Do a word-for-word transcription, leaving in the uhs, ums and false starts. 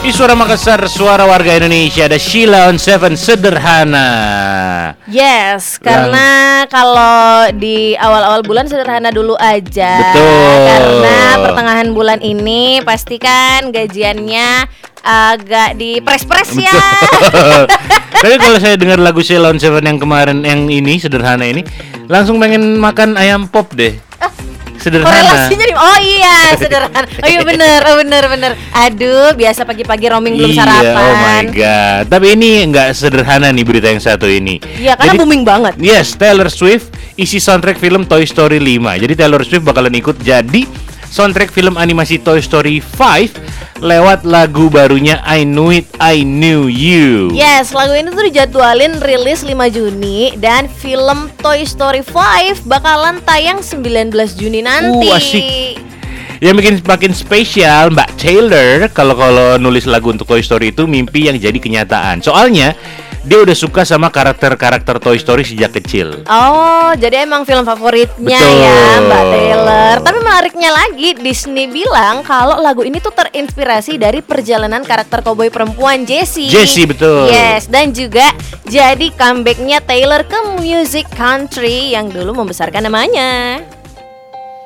Di Suara Makassar, suara warga Indonesia, ada Sheila on Seven, Sederhana. Yes, karena Lang. kalau di awal-awal bulan sederhana dulu aja. Betul. Karena pertengahan bulan ini pastikan gajiannya agak dipres-pres ya. Tapi kalau saya dengar lagu Sheila on Seven yang kemarin, yang ini Sederhana ini, langsung pengen makan ayam pop deh. Sederhana. Korelasinya di, oh iya sederhana. Oh iya bener, oh bener bener. Aduh, biasa pagi-pagi roaming belum sarapan. Oh my god. Tapi ini nggak sederhana nih berita yang satu ini. Iya, karena Jadi, booming banget. Yes, Taylor Swift isi soundtrack film Toy Story lima. Jadi Taylor Swift bakalan ikut jadi soundtrack film animasi Toy Story lima lewat lagu barunya I Knew It, I Knew You. Yes, lagu ini tuh dijadwalin rilis lima Juni dan film Toy Story lima bakalan tayang sembilan belas Juni nanti. Uh, asik. Yang bikin makin spesial Mbak Taylor kalau kalau nulis lagu untuk Toy Story itu mimpi yang jadi kenyataan. Soalnya dia udah suka sama karakter-karakter Toy Story sejak kecil. Oh, jadi emang film favoritnya. Betul. Ya Mbak Taylor. Tapi menariknya lagi, Disney bilang kalau lagu ini tuh terinspirasi dari perjalanan karakter koboi perempuan Jessie. Jessie, betul. Yes, dan juga jadi comebacknya Taylor ke music country yang dulu membesarkan namanya.